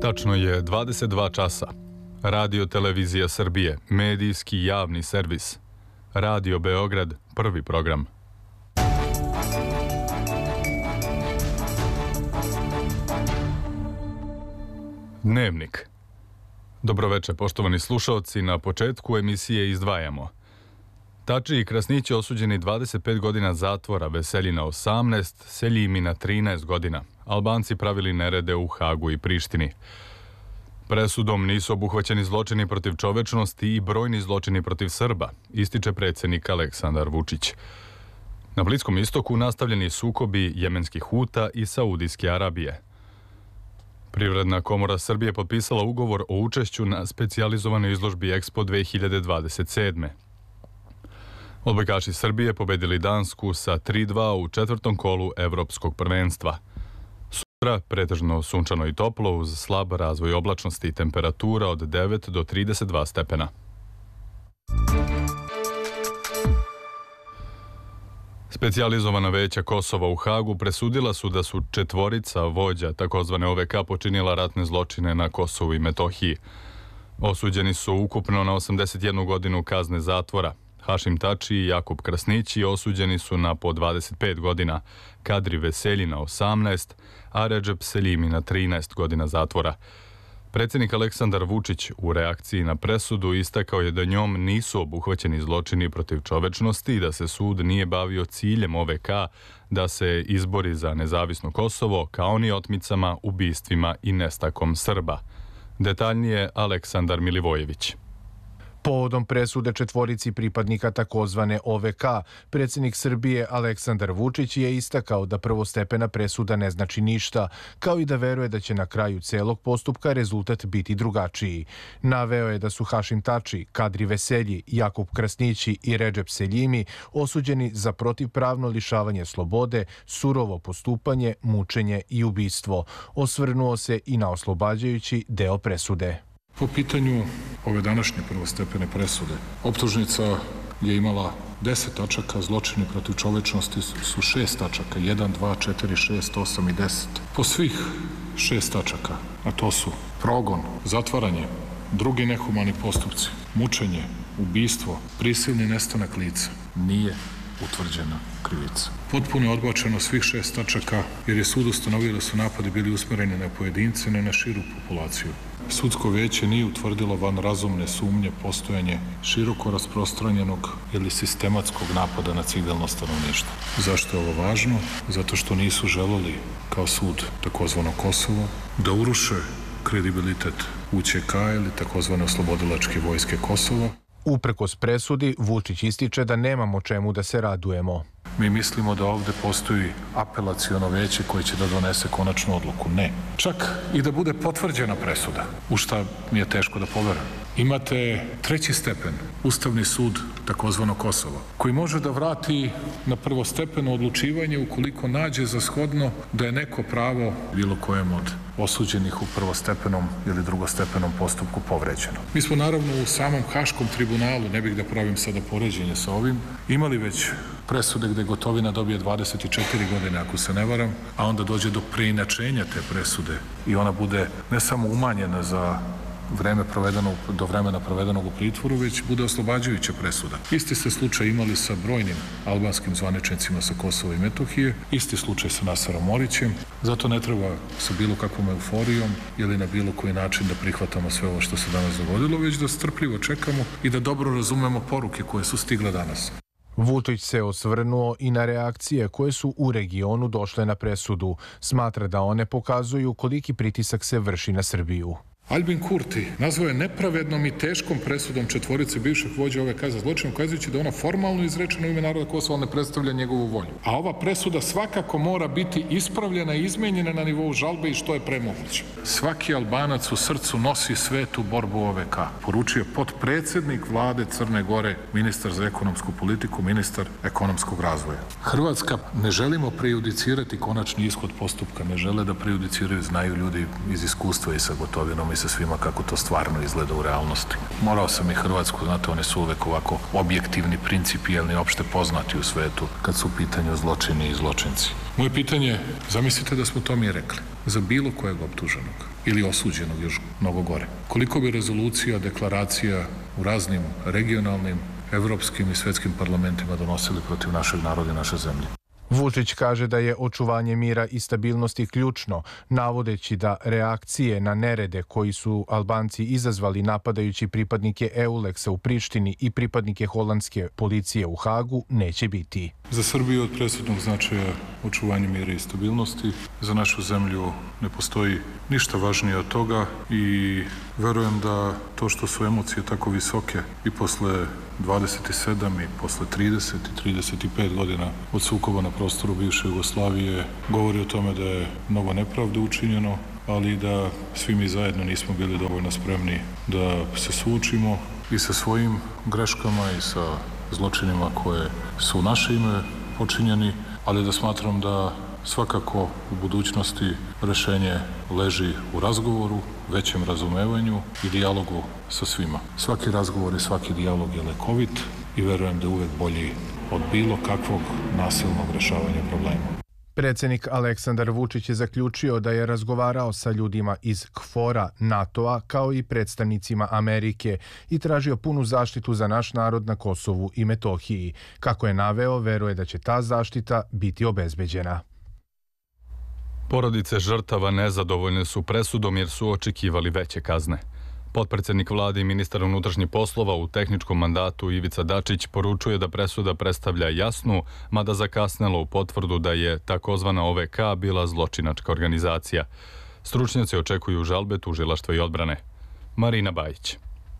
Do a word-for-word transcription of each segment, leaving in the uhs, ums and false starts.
Tačno je dvadeset dva časa. Radio Televizija Srbije, medijski javni servis. Radio Beograd, prvi program. Dnevnik. Dobroveče, poštovani slušaoci, na početku emisije izdvajamo. Tači i Krasnić osuđeni dvadeset pet godina zatvora, Veseljina osamnaest, Seljimina trinaest godina. Albanci pravili nerede u Hagu i Prištini. Presudom nisu obuhvaćeni zločini protiv čovečnosti i brojni zločini protiv Srba, ističe predsjednik Aleksandar Vučić. Na Bliskom istoku nastavljeni sukobi jemenskih Huta i Saudijske Arabije. Privredna komora Srbije potpisala ugovor o učešću na specijalizovanoj izložbi Expo dve hiljade dvadeset sedme. Odbojkaši Srbije pobedili Dansku sa tri dva u četvrtom kolu Evropskog prvenstva. Sutra pretežno sunčano i toplo uz slab razvoj oblačnosti i temperatura od devet do trideset dva stepena. Specijalizovana veća Kosova u Hagu presudila su da su četvorica vođa takozvane O V K počinila ratne zločine na Kosovu i Metohiji. Osuđeni su ukupno na osamdeset jednu godinu kazne zatvora. Hašim Tači i Jakub Krasnići osuđeni su na po dvadeset pet godina, Kadri Veseljina osamnaest, a Redžep Seljimi na trinaest godina zatvora. Predsjednik Aleksandar Vučić u reakciji na presudu istakao je da njom nisu obuhvaćeni zločini protiv čovečnosti i da se sud nije bavio ciljem O V K da se izbori za nezavisno Kosovo kao ni otmicama, ubistvima i nestakom Srba. Detaljnije Aleksandar Milivojević. Povodom presude četvorici pripadnika takozvane O V K, predsjednik Srbije Aleksandar Vučić je istakao da prvostepena presuda ne znači ništa, kao i da veruje da će na kraju celog postupka rezultat biti drugačiji. Naveo je da su Hašim Tači, Kadri Veselji, Jakub Krasnići i Redžep Seljimi osuđeni za protivpravno lišavanje slobode, surovo postupanje, mučenje i ubistvo. Osvrnuo se i na oslobađajući deo presude. Po pitanju ove današnje prvostepene presude, optužnica je imala deset tačaka, zločini protiv čovečnosti su šest tačaka, jedan, dva, četiri, šest, osam i deset. Po svih šest tačaka, a to su progon, zatvaranje, drugi nehumani postupci, mučenje, ubistvo, prisilni nestanak lica, nije utvrđena krivica. Potpuno je odbačeno svih šest tačaka jer je sud ustanovio da su napadi bili usmereni na pojedince, ne na širu populaciju. Sudsko veće nije utvrdilo van razumne sumnje postojanje široko rasprostranjenog ili sistematskog napada na civilno stanovništvo. Zašto je ovo važno? Zato što nisu želeli, kao sud takozvano Kosovo, da uruše kredibilitet U Ć K ili takozvane oslobodilačke vojske Kosova. Uprkos presudi, Vučić ističe da nemamo čemu da se radujemo. Mi mislimo da ovde postoji apelaciono veće koje će da donese konačnu odluku. Ne. Čak i da bude potvrđena presuda, u šta mi je teško da poverujem. Imate treći stepen, Ustavni sud takozvano Kosovo, koji može da vrati na prvostepeno odlučivanje ukoliko nađe za shodno da je neko pravo bilo kojem od osuđenih u prvostepenom ili drugostepenom postupku povređeno. Mi smo naravno u samom Haškom tribunalu, ne bih da pravim sada poređenje sa ovim, imali već presude gde Gotovina dobije dvadeset četiri godine, ako se ne varam, a onda dođe do preinačenja te presude i ona bude ne samo umanjena za vreme provedeno, do vremena provedenog u pritvoru, već bude oslobađajuća presuda. Isti se slučaj imali sa brojnim albanskim zvaničnicima sa Kosova i Metohije, isti slučaj sa Naserom Orićem, zato ne treba sa bilo kakvom euforijom ili na bilo koji način da prihvatamo sve ovo što se danas dogodilo, već da strpljivo čekamo i da dobro razumemo poruke koje su stigle danas. Vučić se osvrnuo i na reakcije koje su u regionu došle na presudu. Smatra da one pokazuju koliki pritisak se vrši na Srbiju. Albin Kurti nazvao je nepravednom i teškom presudom četvorice bivših vođa O V K za zločin, ukazujući da ona formalno izrečena u ime naroda Kosova ne predstavlja njegovu volju. A ova presuda svakako mora biti ispravljena i izmenjena na nivou žalbe i što je premoguće. Svaki Albanac u srcu nosi svetu borbu O V K, poručio potpredsednik vlade Crne Gore, ministar za ekonomsku politiku, ministar ekonomskog razvoja. Hrvatska ne želimo prejudicirati konačni ishod postupka, ne žele da prejudiciraju, znaju ljudi iz iskustva i sa Gotovinom i sa svima kako to stvarno izgleda u realnosti. Morao sam i Hrvatsku, znate, one su uvek ovako objektivni, principijelni, opšte poznati u svetu kad su u pitanju zločini i zločinci. Moje pitanje, zamislite da smo to mi rekli, za bilo kojeg optuženog, ili osuđenog još mnogo gore. Koliko bi rezolucija, deklaracija u raznim regionalnim, evropskim i svetskim parlamentima donosili protiv našeg naroda i naše zemlje. Vučić kaže da je očuvanje mira i stabilnosti ključno, navodeći da reakcije na nerede koji su Albanci izazvali napadajući pripadnike Euleksa u Prištini i pripadnike holandske policije u Hagu neće biti. Za Srbiju od presudnog značaja očuvanje mira i stabilnosti. Za našu zemlju ne postoji ništa važnije od toga i verujem da to što su emocije tako visoke i posle dvadeset sedam i posle trideset i trideset pet godina od sukoba na prostoru bivše Jugoslavije govori o tome da je mnogo nepravde učinjeno, ali da svi mi zajedno nismo bili dovoljno spremni da se suočimo i sa svojim greškama i sa zločinima koje su u naše ime počinjeni, ali da smatram da svakako u budućnosti rešenje leži u razgovoru, većem razumevanju i dijalogu sa svima. Svaki razgovor i svaki dijalog je lekovit i verujem da je uvek bolji od bilo kakvog nasilnog rešavanja problema. Predsjednik Aleksandar Vučić je zaključio da je razgovarao sa ljudima iz KFOR-a, NATO-a kao i predstavnicima Amerike i tražio punu zaštitu za naš narod na Kosovu i Metohiji. Kako je naveo, veruje da će ta zaštita biti obezbeđena. Porodice žrtava nezadovoljne su presudom jer su očekivali veće kazne. Potpredsjednik vlade i ministar unutrašnjih poslova u tehničkom mandatu Ivica Dačić poručuje da presuda predstavlja jasnu, mada zakasnelo u potvrdu da je takozvana O V K bila zločinačka organizacija. Stručnjaci očekuju žalbe tužilaštva i odbrane. Marina Bajić.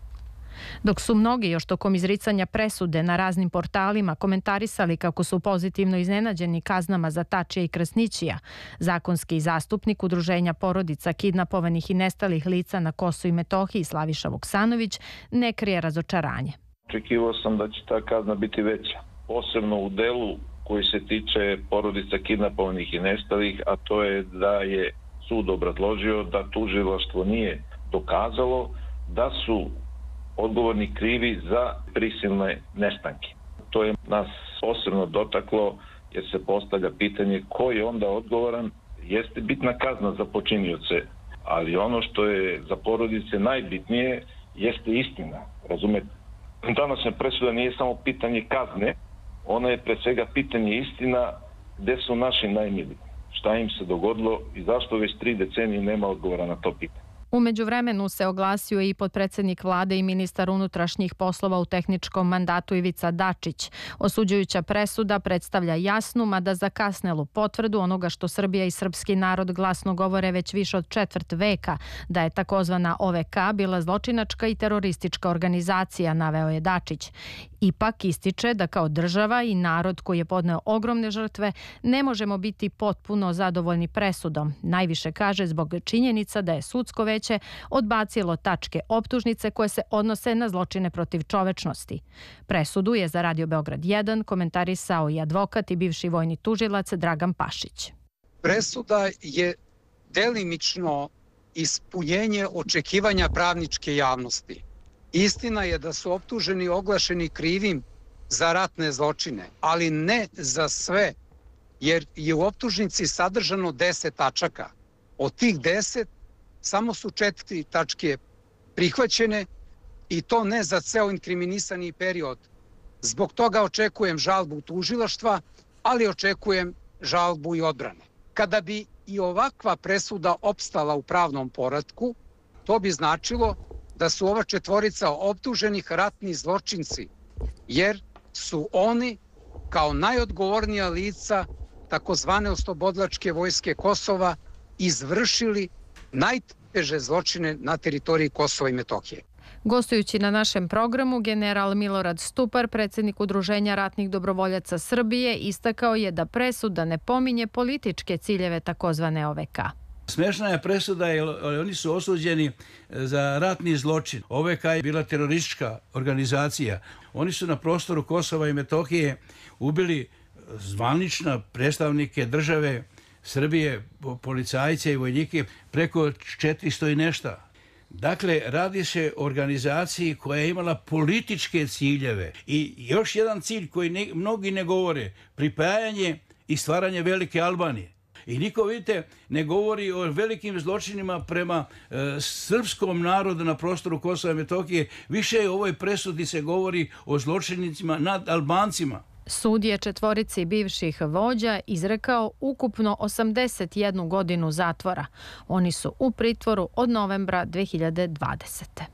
Dok su mnogi još tokom izricanja presude na raznim portalima komentarisali kako su pozitivno iznenađeni kaznama za Tačija i Krasnićija, zakonski zastupnik Udruženja porodica kidnapovanih i nestalih lica na Kosovu i Metohiji Slaviša Vuksanović ne krije razočaranje. Očekivao sam da će ta kazna biti veća, posebno u delu koji se tiče porodica kidnapovanih i nestalih, a to je da je sud obrazložio da tužilaštvo nije dokazalo da su odgovorni krivi za prisilne nestanke. To je nas posebno dotaklo jer se postavlja pitanje ko je onda odgovoran. Jeste bitna kazna za počinioce, ali ono što je za porodice najbitnije jeste istina. Razumete? Današnja presuda nije samo pitanje kazne, ona je pre svega pitanje istina gde su naši najmiliji. Šta im se dogodilo i zašto već tri decenije nema odgovora na to pitanje. U međuvremenu se oglasio i potpredsjednik vlade i ministar unutrašnjih poslova u tehničkom mandatu Ivica Dačić. Osuđujuća presuda predstavlja jasnu, mada zakasnelu potvrdu onoga što Srbija i srpski narod glasno govore već više od četvrt veka, da je takozvana O V K bila zločinačka i teroristička organizacija, naveo je Dačić. Ipak ističe da kao država i narod koji je podneo ogromne žrtve ne možemo biti potpuno zadovoljni presudom. Najviše kaže zbog činjenica da je sudsko veće odbacilo tačke optužnice koje se odnose na zločine protiv čovečnosti. Presudu je za Radio Beograd jedan komentarisao i advokat i bivši vojni tužilac Dragan Pašić. Presuda je delimično ispunjenje očekivanja pravničke javnosti. Istina je da su optuženi oglašeni krivim za ratne zločine, ali ne za sve, jer je u optužnici sadržano deset tačaka. Od tih deset samo su četiri tačke prihvaćene i to ne za ceo inkriminisani period. Zbog toga očekujem žalbu tužilaštva, ali očekujem žalbu i odbrane. Kada bi i ovakva presuda opstala u pravnom poretku, to bi značilo da su ova četvorica optuženih ratni zločinci, jer su oni kao najodgovornija lica takozvane oslobodilačke vojske Kosova izvršili najteže zločine na teritoriji Kosova i Metohije. Gostujući na našem programu, general Milorad Stupar, predsjednik Udruženja ratnih dobrovoljaca Srbije, istakao je da presuda ne pominje političke ciljeve takozvane O V K. Smešna je presuda jer oni su osuđeni za ratni zločin. O V K je bila teroristička organizacija. Oni su na prostoru Kosova i Metohije ubili zvanične predstavnike države Srbije, policajce i vojnike, preko četiristo i nešto. Dakle, radi se o organizaciji koja je imala političke ciljeve. I još jedan cilj koji ne, mnogi ne govore, pripajanje i stvaranje Velike Albanije. I niko, vidite, ne govori o velikim zločinima prema e, srpskom narodu na prostoru Kosova i Metohije. Više u ovoj presudi se govori o zločinicima nad Albancima. Sud je četvorici bivših vođa izrekao ukupno osamdeset jednu godinu zatvora. Oni su u pritvoru od novembra dve hiljade dvadesete.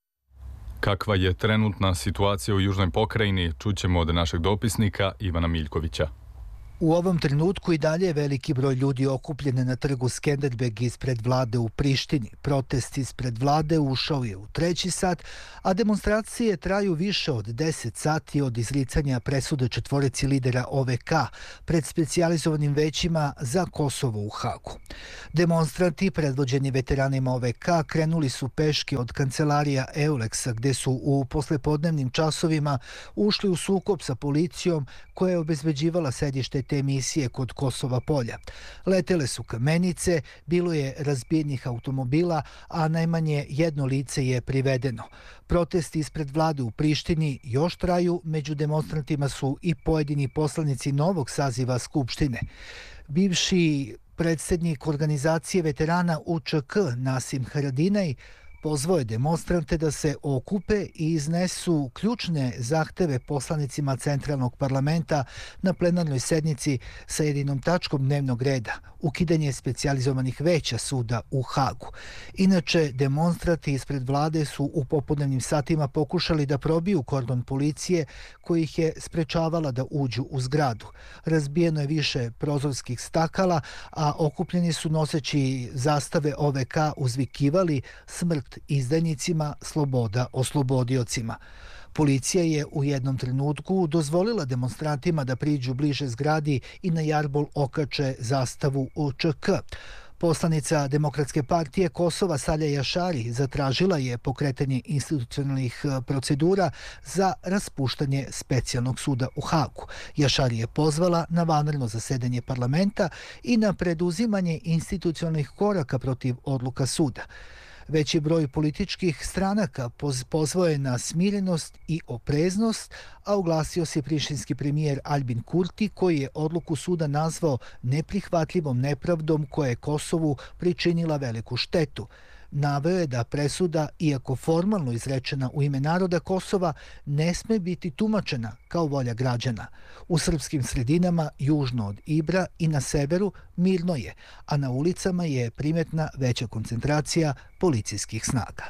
Kakva je trenutna situacija u Južnoj pokrajini, čućemo od našeg dopisnika Ivana Miljkovića. U ovom trenutku i dalje je veliki broj ljudi okupljen na trgu Skenderbeg ispred vlade u Prištini. Protest ispred vlade ušao je u treći sat, a demonstracije traju više od deset sati od izricanja presude četvorici lidera O V K pred specijalizovanim većima za Kosovo u Hagu. Demonstranti, predvođeni veteranima O V K, krenuli su peške od kancelarija Euleksa, gde su u poslepodnevnim časovima ušli u sukob sa policijom koja je obezbeđivala sedište te emisije kod Kosova polja. Letele su kamenice, bilo je razbijenih automobila, a najmanje jedno lice je privedeno. Protesti ispred vlade u Prištini još traju, među demonstrantima su i pojedini poslanici novog saziva Skupštine. Bivši predsjednik organizacije veterana U Č K Nasim Haradinaj pozvao je demonstrante da se okupe i iznesu ključne zahteve poslanicima Centralnog parlamenta na plenarnoj sednici sa jedinom tačkom dnevnog reda, ukidanje specijalizovanih veća suda u Hagu. Inače, demonstranti ispred vlade su u popodnevnim satima pokušali da probiju kordon policije koji ih je sprečavala da uđu u zgradu. Razbijeno je više prozorskih stakala, a okupljeni su noseći zastave O V K uzvikivali smrt izdajnicima, sloboda oslobodiocima. Policija je u jednom trenutku dozvolila demonstrantima da priđu bliže zgradi i na jarbol okače zastavu U Č K. Poslanica Demokratske partije Kosova Salja Jašari zatražila je pokretanje institucionalnih procedura za raspuštanje specijalnog suda u Hagu. Jašari je pozvala na vanredno zasedanje parlamenta i na preduzimanje institucionalnih koraka protiv odluka suda. Veći broj političkih stranaka pozvao je na smirenost i opreznost, a oglasio se prištinski premijer Albin Kurti, koji je odluku suda nazvao neprihvatljivom nepravdom koja je Kosovu pričinila veliku štetu. Naveo je da presuda, iako formalno izrečena u ime naroda Kosova, ne sme biti tumačena kao volja građana. U srpskim sredinama, južno od Ibra i na severu, mirno je, a na ulicama je primetna veća koncentracija policijskih snaga.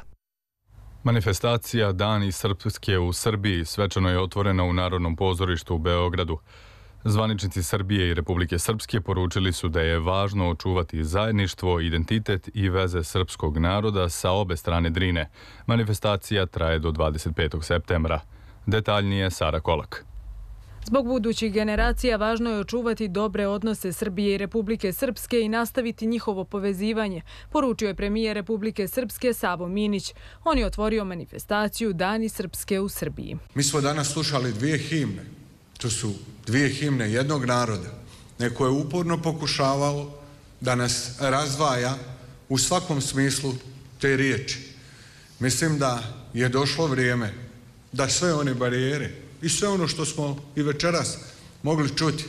Manifestacija Dani srpske u Srbiji svečano je otvorena u Narodnom pozorištu u Beogradu. Zvaničnici Srbije i Republike Srpske poručili su da je važno očuvati zajedništvo, identitet i veze srpskog naroda sa obe strane Drine. Manifestacija traje do dvadeset petog septembra. Detaljnije Sara Kolak. Zbog budućih generacija važno je očuvati dobre odnose Srbije i Republike Srpske i nastaviti njihovo povezivanje, poručio je premijer Republike Srpske Savo Minić. On je otvorio manifestaciju Dani srpske u Srbiji. Mi smo danas slušali dvije himne. To su dvije himne jednog naroda. Neko je uporno pokušavao da nas razdvaja u svakom smislu te riječi. Mislim da je došlo vrijeme da sve one barijere i sve ono što smo i večeras mogli čuti,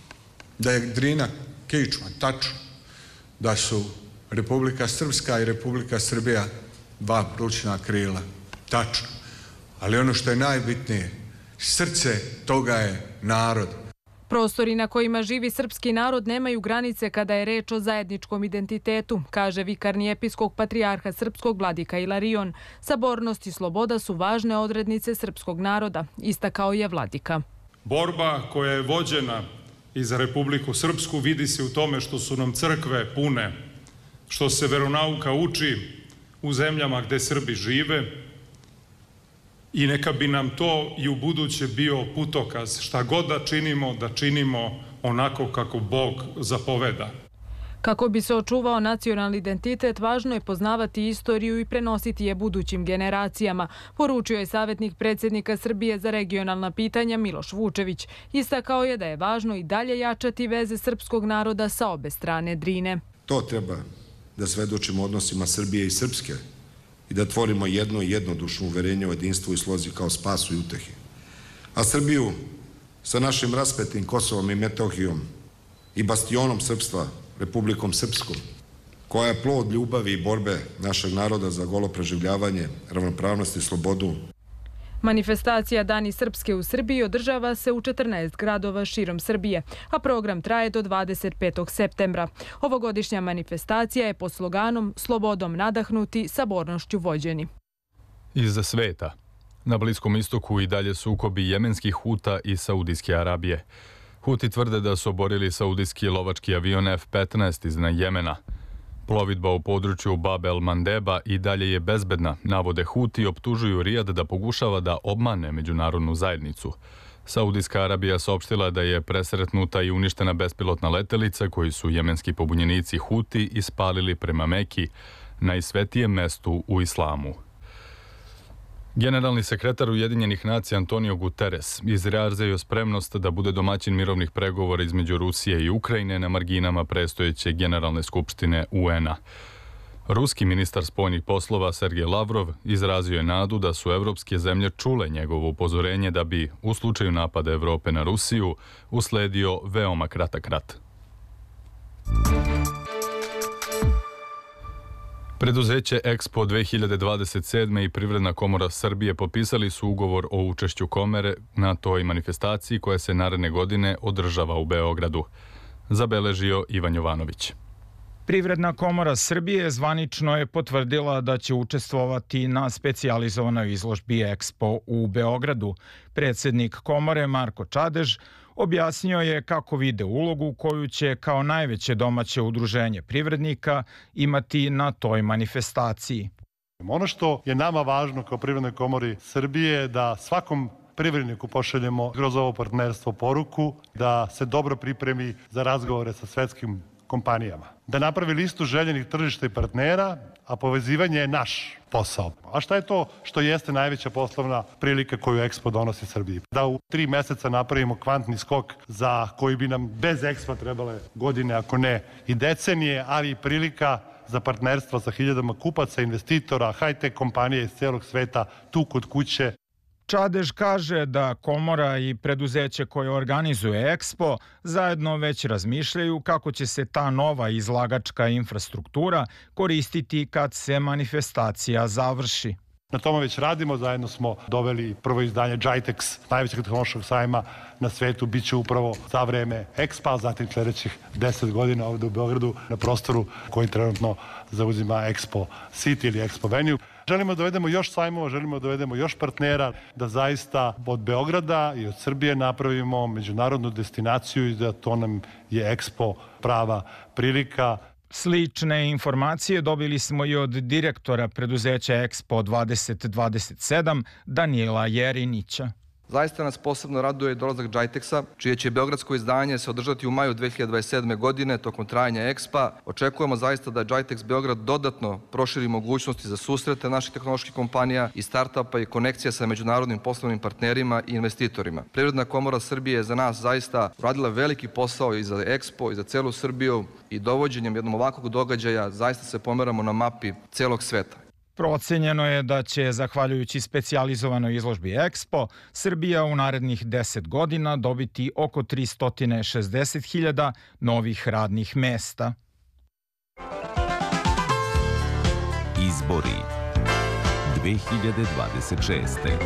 da je Drina kičma, tačno, da su Republika Srpska i Republika Srbija dva plućna krila, tačno. Ali ono što je najbitnije, srce toga je narod. Prostori na kojima živi srpski narod nemaju granice kada je reč o zajedničkom identitetu, kaže vikarni episkop patrijarha srpskog vladika Ilarion. Sabornost i sloboda su važne odrednice srpskog naroda, istakao je vladika. Borba koja je vođena i za Republiku Srpsku vidi se u tome što su nam crkve pune, što se veronauka uči u zemljama gde Srbi žive, i neka bi nam to i u buduće bio putokaz. Šta god da činimo, da činimo onako kako Bog zapoveda. Kako bi se očuvao nacionalni identitet, važno je poznavati istoriju i prenositi je budućim generacijama, poručio je savjetnik predsjednika Srbije za regionalna pitanja Miloš Vučević. Istakao je da je važno i dalje jačati veze srpskog naroda sa obe strane Drine. To treba da svedočimo odnosima Srbije i Srpske i da tvorimo jedno i jednodušno uverenje o jedinstvu i slozi kao spasu i utehi. A Srbiju sa našim raspetim Kosovom i Metohijom i bastionom srpstva Republikom Srpskom, koja je plod ljubavi i borbe našeg naroda za golo preživljavanje, ravnopravnost i slobodu. Manifestacija Dani Srpske u Srbiji održava se u četrnaest gradova širom Srbije, a program traje do dvadeset petog septembra. Ovogodišnja manifestacija je pod sloganom Slobodom nadahnuti, sabornošću vođeni. Iz sveta. Na Bliskom istoku i dalje sukobi jemenskih Huta i Saudijske Arabije. Huti tvrde da su oborili saudijski lovački avion F petnaest iznad Jemena. Plovidba u području Bab el Mandeba i dalje je bezbedna, navode Huti i optužuju Rijad da pokušava da obmane međunarodnu zajednicu. Saudijska Arabija saopštila da je presretnuta i uništena bespilotna letelica koju su jemenski pobunjenici Huti ispalili prema Meki, najsvetijem mestu u islamu. Generalni sekretar Ujedinjenih nacija Antonio Guterres izrazio spremnost da bude domaćin mirovnih pregovora između Rusije i Ukrajine na marginama predstojeće Generalne skupštine U N-a. Ruski ministar spoljnih poslova Sergej Lavrov izrazio je nadu da su evropske zemlje čule njegovo upozorenje da bi, u slučaju napada Evrope na Rusiju, usledio veoma kratak rat. Preduzeće Expo dve hiljade dvadeset sedme i Privredna komora Srbije potpisali su ugovor o učešću komore na toj manifestaciji koja se naredne godine održava u Beogradu. Zabeležio Ivan Jovanović. Privredna komora Srbije zvanično je potvrdila da će učestvovati na specijalizovanoj izložbi Expo u Beogradu. Predsjednik komore Marko Čadež objasnio je kako vide ulogu koju će kao najveće domaće udruženje privrednika imati na toj manifestaciji. Ono što je nama važno kao Privrednoj komori Srbije je da svakom privredniku pošaljemo kroz ovo partnerstvo poruku da se dobro pripremi za razgovore sa svetskim kompanijama. Da napravi listu željenih tržišta i partnera, a povezivanje je naš posao. A šta je to što jeste najveća poslovna prilika koju Expo donosi Srbiji? Da u tri meseca napravimo kvantni skok za koji bi nam bez Expo trebale godine, ako ne i decenije, ali i prilika za partnerstvo sa hiljadama kupaca, investitora, high-tech kompanije iz celog sveta tu kod kuće. Čadež kaže da komora i preduzeće koje organizuje Expo zajedno već razmišljaju kako će se ta nova izlagačka infrastruktura koristiti kad se manifestacija završi. Na tome već radimo, zajedno smo doveli prvo izdanje Jitex, najvećeg tehnološkog sajma na svetu, bit će upravo za vreme Expo, zatim sljedećih deset godina ovdje u Beogradu na prostoru koji trenutno zauzima Expo City ili Expo Venue. Želimo da dovedemo još sajmova, želimo da dovedemo još partnera, da zaista od Beograda i od Srbije napravimo međunarodnu destinaciju i da to nam je Expo prava prilika. Slične informacije dobili smo i od direktora preduzeća Expo dvadeset dvadeset sedam, Danijela Jerinića. Zaista nas posebno raduje dolazak Jitexa, čije će beogradsko izdanje se održati u maju dve hiljade dvadeset sedme. godine tokom trajanja Expa. Očekujemo zaista da Jitex Beograd dodatno proširi mogućnosti za susrete naših tehnoloških kompanija i startupa i konekcija sa međunarodnim poslovnim partnerima i investitorima. Privredna komora Srbije je za nas zaista radila veliki posao i za Expo i za celu Srbiju i dovođenjem jednom ovakvog događaja zaista se pomeramo na mapi celog sveta. Procenjeno je da će, zahvaljujući specijalizovanoj izložbi Expo, Srbija u narednih deset godina dobiti oko tristo šezdeset hiljada novih radnih mesta. Izbori dve hiljade dvadeset šeste.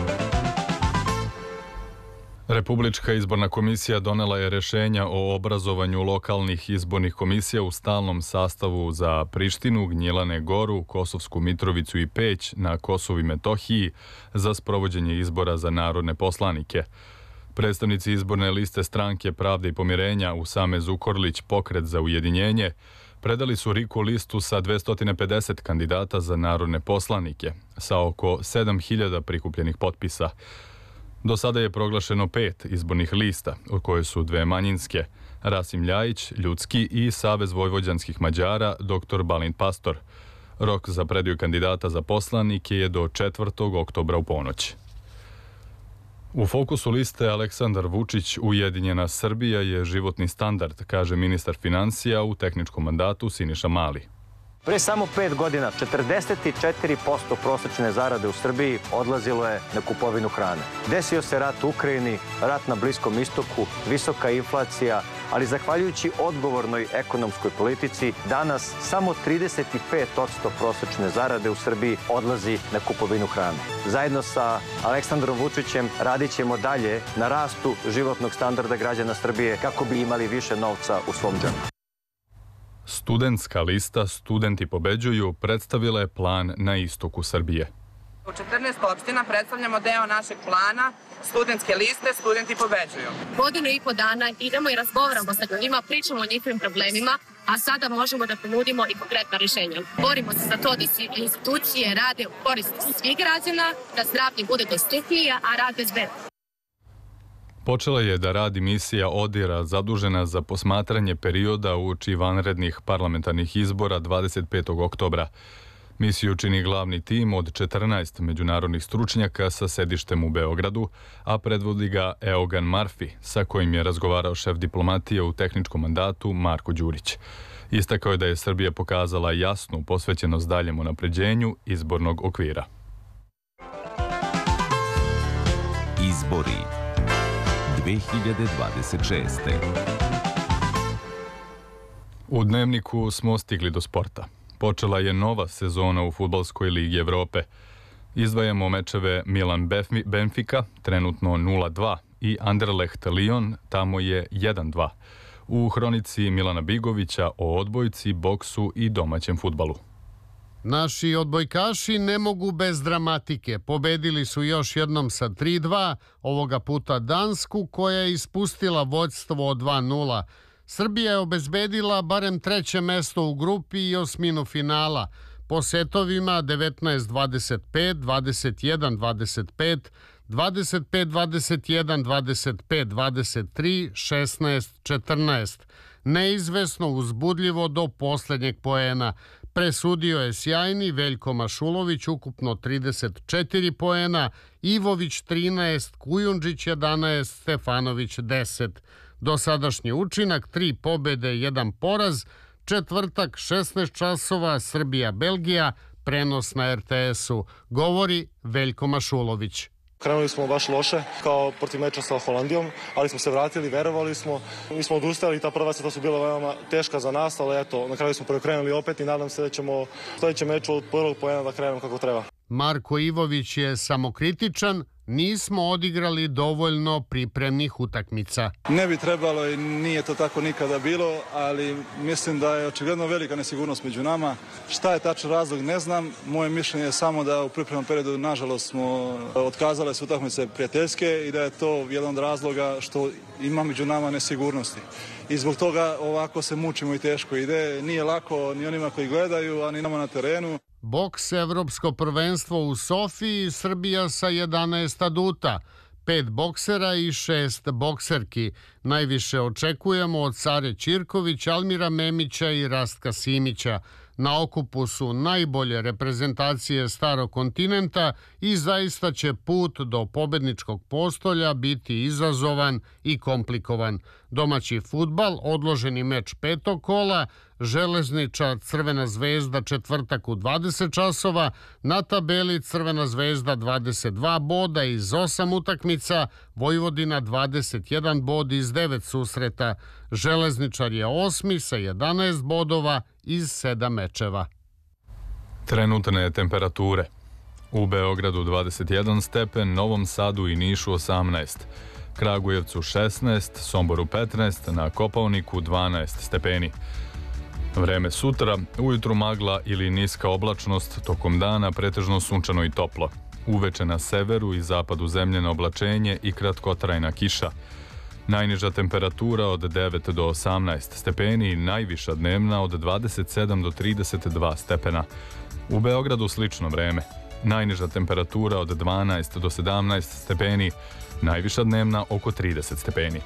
Republička izborna komisija donela je rešenja o obrazovanju lokalnih izbornih komisija u stalnom sastavu za Prištinu, Gnjilane Goru, Kosovsku Mitrovicu i Peć na Kosovu i Metohiji za sprovođenje izbora za narodne poslanike. Predstavnici izborne liste Stranke Pravde i pomirenja Usame Zukorlić, Pokret za ujedinjenje, predali su Riku listu sa dvesta pedeset kandidata za narodne poslanike, sa oko sedam hiljada prikupljenih potpisa. Do sada je proglašeno pet izbornih lista, od koje su dve manjinske, Rasim Ljajić, Ljudski i Savez vojvođanskih Mađara, doktor Balint Pastor. Rok za predaju kandidata za poslanike je do četvrtog oktobra u ponoć. U fokusu liste Aleksandar Vučić, Ujedinjena Srbija je životni standard, kaže ministar financija u tehničkom mandatu Siniša Mali. Pre samo pet godina četrdeset četiri posto prosečne zarade u Srbiji odlazilo je na kupovinu hrane. Desio se rat u Ukrajini, rat na Bliskom istoku, visoka inflacija, ali zahvaljujući odgovornoj ekonomskoj politici, danas samo trideset pet posto prosečne zarade u Srbiji odlazi na kupovinu hrane. Zajedno sa Aleksandrom Vučićem radit ćemo dalje na rastu životnog standarda građana Srbije kako bi imali više novca u svom džepu. Studentska lista Studenti pobeđuju predstavila je plan na istoku Srbije. U četrnaest opština predstavljamo deo našeg plana studentske liste Studenti pobeđuju. Godinu i po dana idemo i razgovaramo sa ljudima, pričamo o njihovim problemima, a sada možemo da ponudimo i konkretna rješenja. Borimo se za to da se institucije rade u korist svih građana, da zdravlje bude dostupnije, a rad bezbedniji. Počela je da radi misija ODIHR-a zadužena za posmatranje perioda uoči vanrednih parlamentarnih izbora dvadeset petog oktobra. Misiju čini glavni tim od četrnaest međunarodnih stručnjaka sa sedištem u Beogradu, a predvodi ga Eogan Marfi, sa kojim je razgovarao šef diplomatije u tehničkom mandatu Marko Đurić. Istakao je da je Srbija pokazala jasnu posvećenost daljem unapređenju izbornog okvira. Izbori dve hiljade dvadeset šeste. U Dnevniku smo stigli do sporta. Počela je nova sezona u Fudbalskoj ligi Evrope. Izdvajamo mečeve Milan Benfica, trenutno nula dva, i Anderlecht Lyon, tamo je jedan dva. U hronici Milana Bigovića o odbojci, boksu i domaćem fudbalu. Naši odbojkaši ne mogu bez dramatike. Pobedili su još jednom sa tri dva, ovoga puta Dansku, koja je ispustila vođstvo od dva nula. Srbija je obezbedila barem treće mesto u grupi i osminu finala. Po setovima devetnaest dvadeset pet, dvadeset jedan dvadeset pet, dvadeset pet dvadeset jedan, dvadeset pet dvadeset tri, šesnaest četrnaest. Neizvesno, uzbudljivo do posljednjeg poena. Presudio je sjajni Veljko Mašulović, ukupno trideset četiri poena, Ivović trinaest, Kujundžić jedanaest, Stefanović deset. Dosadašnji učinak, tri pobede, jedan poraz, četvrtak šesnaest časova, Srbija-Belgija, prenos na er te esu, govori Veljko Mašulović. Krenuli smo baš loše, kao protiv meča sa Holandijom, ali smo se vratili, verovali smo. Mi smo odustali, ta prva seta su bila veoma teška za nas, ali eto, na kraju smo preokrenuli opet i nadam se da ćemo u sljedećem meču od prvog poena da krenemo kako treba. Marko Ivović je samokritičan, nismo odigrali dovoljno pripremnih utakmica. Ne bi trebalo i nije to tako nikada bilo, ali mislim da je očigledno velika nesigurnost među nama. Šta je tačan razlog, ne znam. Moje mišljenje je samo da u pripremnom periodu, nažalost, smo otkazale su utakmice prijateljske i da je to jedan od razloga što ima među nama nesigurnosti. I zbog toga ovako se mučimo i teško ide. Nije lako ni onima koji gledaju, a ni nama na terenu. Boks, evropsko prvenstvo u Sofiji, Srbija sa jedanaest aduta, pet boksera i šest bokserki. Najviše očekujemo od Sare Ćirković, Almira Memića i Rastka Simića. Na okupu su najbolje reprezentacije starog kontinenta i zaista će put do pobedničkog postolja biti izazovan i komplikovan. Domaći fudbal, odloženi meč petog kola, Železničar Crvena zvezda četvrtak u dvadeset časova, na tabeli Crvena zvezda dvadeset dva boda iz osam utakmica, Vojvodina dvadeset jedan bod iz devet susreta. Železničar je osmi sa jedanaest bodova iz sedam mečeva. Trenutne temperature. U Beogradu dvadeset jedan stepen, Novom Sadu i Nišu osamnaest, Kragujevcu šesnaest, Somboru petnaest, na Kopaoniku dvanaest stepeni. Vreme sutra, ujutru magla ili niska oblačnost, tokom dana pretežno sunčano i toplo. Uveče na severu i zapadu zemljeno oblačenje i kratkotrajna kiša. Najniža temperatura od devet do osamnaest stepeni i najviša dnevna od dvadeset sedam do trideset dva stepena. U Beogradu slično vreme. Najniža temperatura od dvanaest do sedamnaest stepeni, najviša dnevna oko trideset stepeni.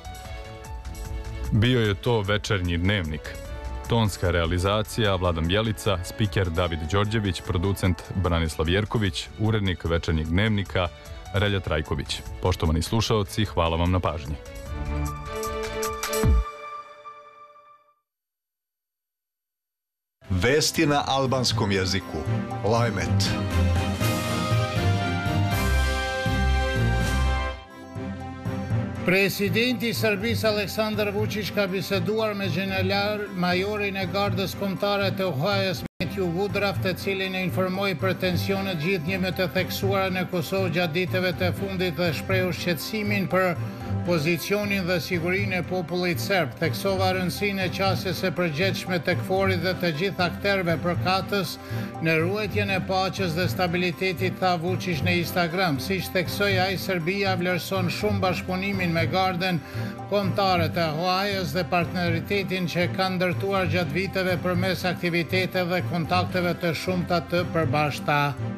Bio je to večernji dnevnik. Tonska realizacija Vladan Bjelica, spiker David Đorđević, producent Branislav Jerković, urednik večernjeg dnevnika Relja Trajković. Poštovani slušaoci, hvala vam na pažnji. Vesti na albanskom jeziku. Lajmet. Presidenti i Serbisë Aleksandar Vučić ka biseduar me Gjeneral Majorin e Gardës Kombëtare të Ohio's Matthew Woodruff, të cilin e informoi për tensionet gjithnjëme të theksuara në Kosovë gjatë ditëve të fundit dhe shprehu shqetësimin për pozicionin dhe sigurinë e popullit serb. Theksova rëndësinë e qasjes së përgjithshme të KFOR-it dhe të gjithë akterëve përkatës në ruajtjen e paqes dhe stabilitetit, tha Vučić në Instagram. Siç theksoi ai, Serbia vlerëson shumë bashkëpunimin me Gardën Kombëtare të Ohio's dhe partneritetin që ka ndërtuar gjatë viteve përmes aktiviteteve dhe kontakteve të shumta të përbashkëta.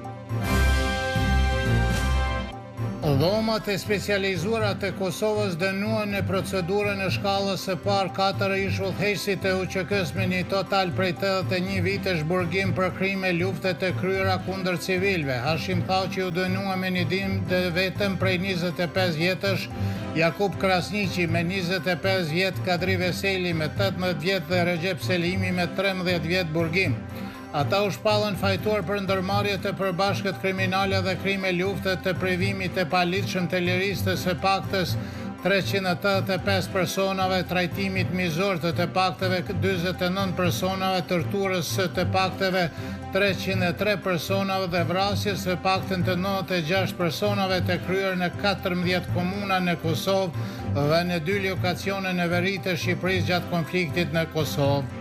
Dhomat e specializuara të Kosovës dënuan në procedurën e shkallës së parë katër ish udhëheqësit e U Q K-s me një total prej tetëdhjetë e një vitesh burgim për krime lufte të kryera kundër civilëve. Hashim Thaçi u dënua me një dimë vetëm prej njëzet e pesë vjetësh, Jakub Krasniqi me njëzet e pesë vjet, Kadri Veseli me tetëmbëdhjetë vjet dhe Recep Selimi me trembëdhjetë vjet burgim. Ata u shpallën fajtor për ndërmarrje të përbashkët kriminale dhe krime lufte të privimit të paligjshëm të lirisë të së paktës treqind e tetëdhjetë e pesë personave, trajtimit mizor të të pakteve dyzet e nëntë personave, torturës së të pakteve treqind e tre personave dhe vrasjes së paktën të nëntëdhjetë e gjashtë personave të kryer në katërmbëdhjetë komuna në Kosovë dhe në dy lokacione në veri të Shqipërisë gjatë konfliktit në Kosovë.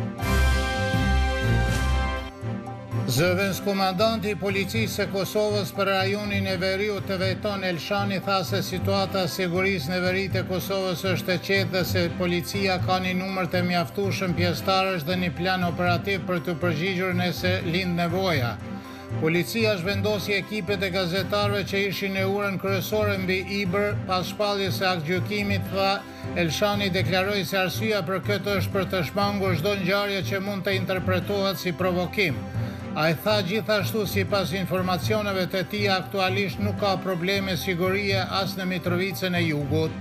Zëvendëskomandanti i policisë së Kosovës për rajonin e Veriut të Veton Elshani tha se situata e sigurisë në veri të Kosovës është e qetë dhe se policia ka një numër të mjaftueshëm pjesëtarësh dhe një plan operativ për të përgjigjur nëse lind nevoja. Policia zhvendosi ekipet e gazetarëve që ishin në urën kryesore mbi Ibër pas shpalljes së aktgjykimit, tha Elshani, deklaroi se arsyeja për këtë është për të shmangur çdo ngjarje që mund të interpretohet si provokim. Ai tha gjithashtu, sipas informacioneve të tij, aktualisht nuk ka probleme sigurie as në Mitrovicën e Jugut.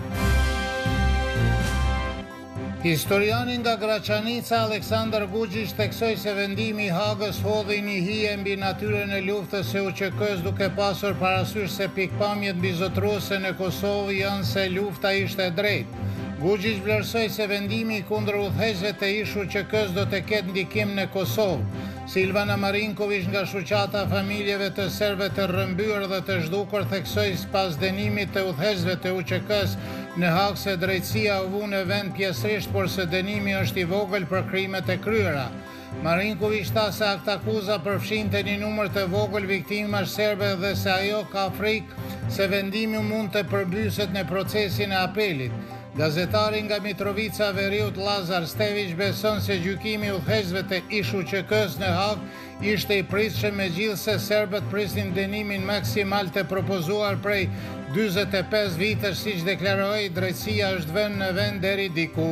Historiani nga Graçanica Aleksandar Guxhić theksoi se vendimi i Hagës hodhi një hije mbi natyrën e luftës së U Q K-s, duke pasur parasysh se pikpamjet mbizotruese në Kosovë janë se lufta ishte e drejtë. Guxhić vlerësoi se vendimi kundër udhëheqësve të ish U Q K-s do të ketë ndikim në Kosovë. Silvana Marinković nga shoqata familjeve të serbëve të rrëmbyer dhe të zhdukur theksoi pas dënimit të udhëheqësve të U Q K-s në Hag se drejtësia u vu në vend pjesërisht, por se dënimi është i vogël për krimet e kryera. Marinković tha se akt akuza përfshinte një numër të vogël viktimash serbe dhe se ajo ka frikë se vendimi mund të përmbyset në procesin e apelit. Gazetari nga Mitrovica Veriut Lazar Stević beson se gjykimi i udhëheqësve të ish U Q K-s në Hag ishte i pritshëm, megjithse serbët prisnin dënimin maksimal të propozuar prej dyzet e pesë vitesh, siç deklaroi drejtësia është vënë në vend deri diku.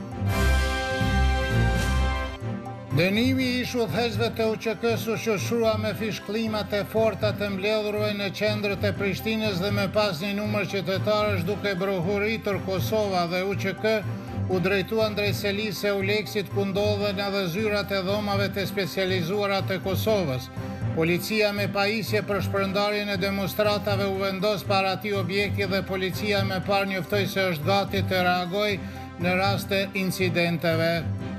Dënimi i ish udhëheqësve të U Q K-s u shoqërua me fishkëllimat e forta të mbledhura në qendrët e Prishtinës dhe më pas një numër qytetarësh duke brohuritur Kosova dhe U Q K u drejtuan drejt Selisë e Uleksit, ku ndodhen edhe zyrat e dhomave të specializuara të Kosovës. Policia me pajisje për shpërndarjen e demonstratave u vendos para atij objekti dhe policia më parë njoftoi se është gati të reagojë në rast të incidenteve.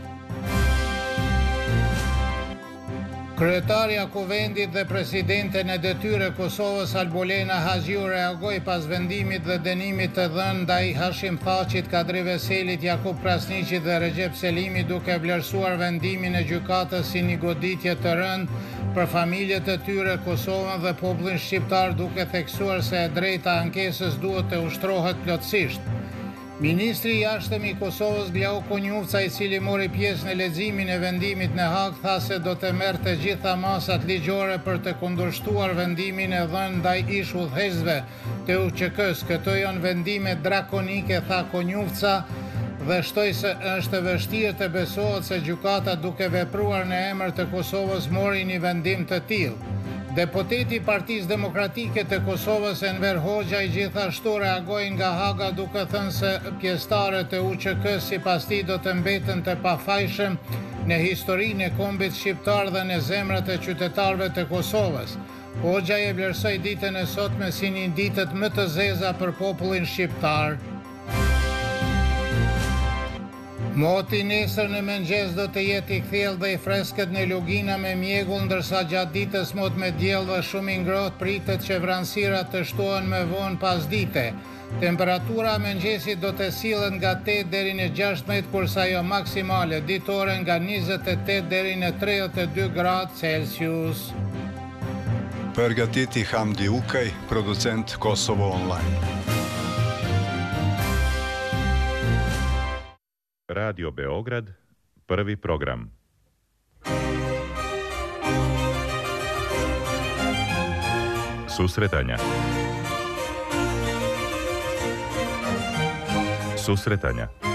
Kryetarja e Kuvendit dhe presidente në detyrë e Kosovës Albolena Haxhiu reagoi pas vendimit dhe dënimit të dhënë ndaj Hashim Thaçit, Kadri Veselit, Jakub Krasniqit dhe Recep Selimit, duke vlerësuar vendimin e gjykatës si një goditje të rëndë për familjet e tyre, Kosovën dhe popullin shqiptar, duke theksuar se e drejta e ankesës duhet të ushtrohet plotësisht. Ministri i jashtëm i Kosovës Glau Konjufca, i cili mori pjesë në leximin e vendimit në Hag, tha se do të merrte gjitha masat ligjore për të kundërshtuar vendimin e dhënë ndaj ish udhëheqësve të U Q K-s. Këto janë vendime drakonike, tha Konjufca, dhe shtoi se është vështirë të besohet se gjykata, duke vepruar në emër të Kosovës, mori një vendim të tillë. Deputeti i Partisë Demokratike të Kosovës Enver Hoxha gjithashtu reagoi nga Haga, duke thënë se pjesëtarët e U Q K-s sipas tij do të mbeten të pafajshëm në historinë e kombit shqiptar dhe në zemrat e qytetarëve të Kosovës. Hoxha e vlerësoi ditën e sotme si një ditët më të zeza për popullin shqiptar. Moti nesër në mëngjes do të jetë i kthjellë dhe i freskët në Lugina me mjegull, ndërsa gjatë ditës mot me diell dhe shumë i ngrohtë pritet që vranësirat të shtohen më vonë pas dite. Temperatura e mëngjesit do të sillet nga tetë deri në gjashtëdhjetë, kurse ajo maksimale ditore nga njëzet e tetë deri në tridhjetë e dy gradë Celsius. Përgatiti Hamdi Ukaj, producent Kosovo Online. Radio Beograd, prvi program. Susretanja. Susretanja.